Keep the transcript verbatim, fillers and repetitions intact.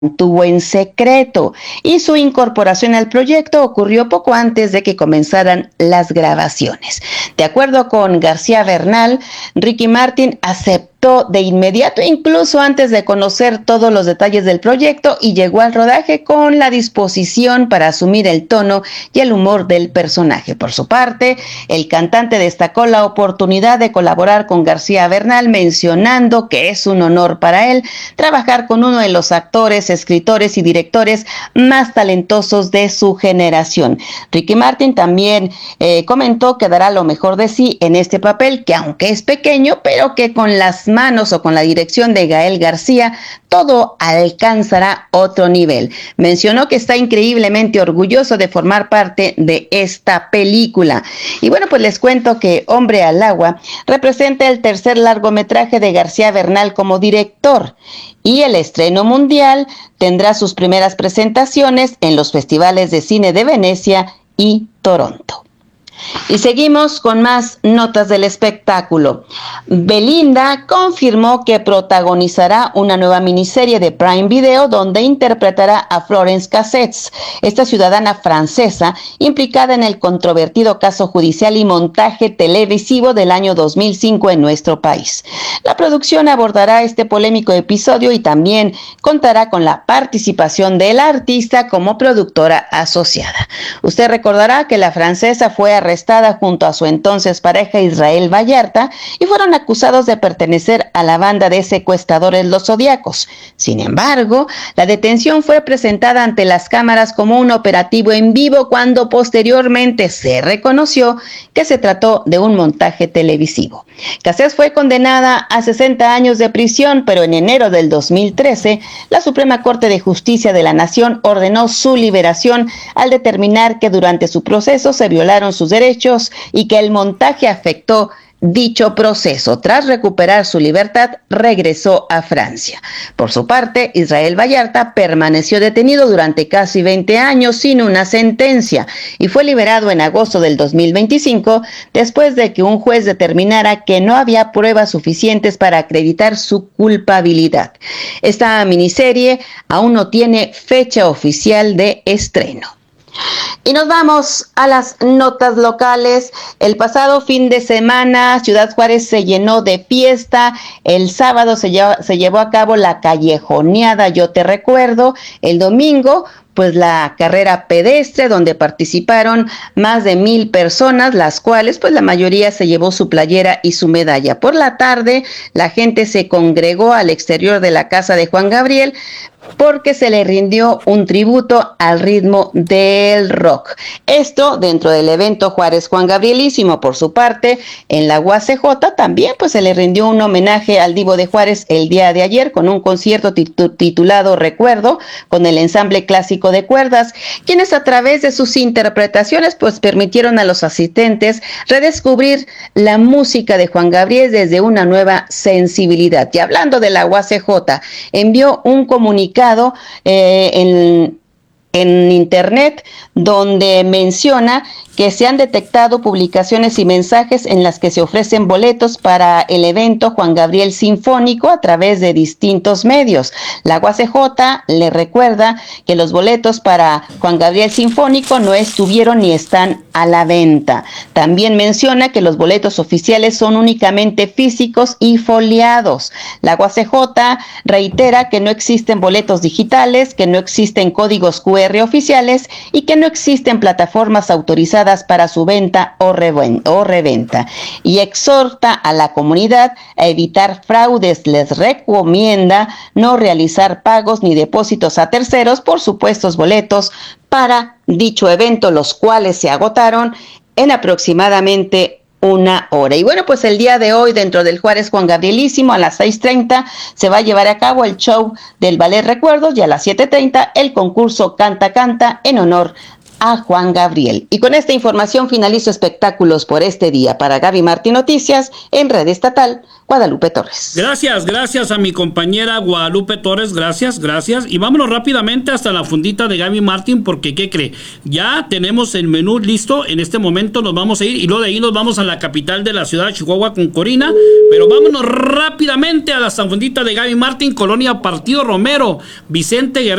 mantuvo en secreto y su incorporación al proyecto ocurrió poco antes de que comenzaran las grabaciones. De acuerdo con García Bernal, Ricky Martin aceptó de inmediato, incluso antes de conocer todos los detalles del proyecto, y llegó al rodaje con la disposición para asumir el tono y el humor del personaje. Por su parte, el cantante destacó la oportunidad de colaborar con García Bernal, mencionando que es un honor para él trabajar con uno de los actores, escritores y directores más talentosos de su generación. Ricky Martin también eh, comentó que dará lo mejor de sí en este papel, que aunque es pequeño, pero que con las manos o con la dirección de Gael García, todo alcanzará otro nivel. Mencionó que está increíblemente orgulloso de formar parte de esta película. Y bueno, pues les cuento que Hombre al Agua representa el tercer largometraje de García Bernal como director, y el estreno mundial tendrá sus primeras presentaciones en los festivales de cine de Venecia y Toronto. Y seguimos con más notas del espectáculo. Belinda confirmó que protagonizará una nueva miniserie de Prime Video donde interpretará a Florence Cassez, esta ciudadana francesa implicada en el controvertido caso judicial y montaje televisivo del año dos mil cinco en nuestro país. La producción abordará este polémico episodio y también contará con la participación de la artista como productora asociada. Usted recordará que la francesa fue arrestada arrestada junto a su entonces pareja Israel Vallarta y fueron acusados de pertenecer a la banda de secuestradores Los Zodiacos. Sin embargo, la detención fue presentada ante las cámaras como un operativo en vivo cuando posteriormente se reconoció que se trató de un montaje televisivo. Cassez fue condenada a sesenta años de prisión, pero en enero del dos mil trece, la Suprema Corte de Justicia de la Nación ordenó su liberación al determinar que durante su proceso se violaron sus derechos y que el montaje afectó dicho proceso. Tras recuperar su libertad, regresó a Francia. Por su parte, Israel Vallarta permaneció detenido durante casi veinte años sin una sentencia y fue liberado en agosto del dos mil veinticinco después de que un juez determinara que no había pruebas suficientes para acreditar su culpabilidad. Esta miniserie aún no tiene fecha oficial de estreno. Y nos vamos a las notas locales. El pasado fin de semana, Ciudad Juárez se llenó de fiesta. El sábado se llevó, se llevó a cabo la callejoneada Yo Te Recuerdo. El domingo, pues la carrera pedestre, donde participaron más de mil personas, las cuales pues la mayoría se llevó su playera y su medalla. Por la tarde, la gente se congregó al exterior de la casa de Juan Gabriel porque se le rindió un tributo al ritmo del rock. Esto dentro del evento Juárez Juan Gabrielísimo. Por su parte, en la U A C J también pues se le rindió un homenaje al Divo de Juárez el día de ayer con un concierto titu- titulado Recuerdo con el ensamble clásico de cuerdas, quienes a través de sus interpretaciones pues permitieron a los asistentes redescubrir la música de Juan Gabriel desde una nueva sensibilidad. Y hablando de la U A C J, envió un comunicado eh, en en internet donde menciona que se han detectado publicaciones y mensajes en las que se ofrecen boletos para el evento Juan Gabriel Sinfónico a través de distintos medios. La U A C J le recuerda que los boletos para Juan Gabriel Sinfónico no estuvieron ni están a la venta. También menciona que los boletos oficiales son únicamente físicos y foliados. La U A C J reitera que no existen boletos digitales, que no existen códigos cu erre oficiales y que no existen plataformas autorizadas para su venta o reventa, y exhorta a la comunidad a evitar fraudes. Les recomienda no realizar pagos ni depósitos a terceros por supuestos boletos para dicho evento, los cuales se agotaron en aproximadamente una hora. Y bueno, pues el día de hoy, dentro del Juárez Juan Gabrielísimo, a las seis treinta se va a llevar a cabo el show del Ballet Recuerdos y a las siete treinta el concurso Canta Canta en honor a Juan Gabriel. Y con esta información finalizo espectáculos por este día. Para Gaby Martín Noticias, en Red Estatal, Guadalupe Torres. Gracias, gracias a mi compañera Guadalupe Torres, gracias, gracias. Y vámonos rápidamente hasta la fundita de Gaby Martín, porque ¿qué cree? Ya tenemos el menú listo, en este momento nos vamos a ir y luego de ahí nos vamos a la capital de la ciudad de Chihuahua con Corina, pero vámonos rápidamente a la fundita de Gaby Martín, Colonia Partido Romero, Vicente Guerrero.